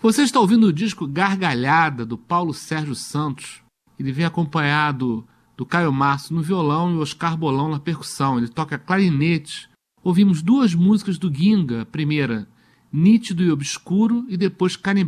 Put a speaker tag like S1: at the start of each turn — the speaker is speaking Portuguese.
S1: Você está ouvindo o disco Gargalhada, do Paulo Sérgio Santos. Ele vem acompanhado do Caio Márcio no violão e Oscar Bolão na percussão. Ele toca clarinete. Ouvimos duas músicas do Ginga. A primeira, Nítido e Obscuro, e depois Canibal.